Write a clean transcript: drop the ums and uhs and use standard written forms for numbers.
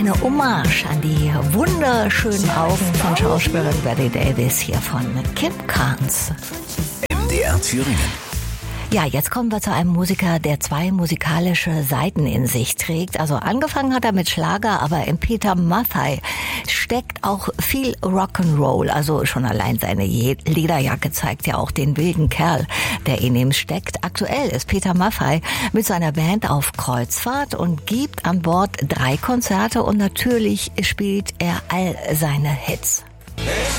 eine Hommage an die wunderschönen Augen von Schauspielerin Bette Davis hier von Kim Carnes. MDR Thüringen. Ja, jetzt kommen wir zu einem Musiker, der zwei musikalische Seiten in sich trägt. Also angefangen hat er mit Schlager, aber in Peter Maffay steckt auch viel Rock'n'Roll. Also schon allein seine Lederjacke zeigt ja auch den wilden Kerl, der in ihm steckt. Aktuell ist Peter Maffay mit seiner Band auf Kreuzfahrt und gibt an Bord 3 Konzerte und natürlich spielt er all seine Hits.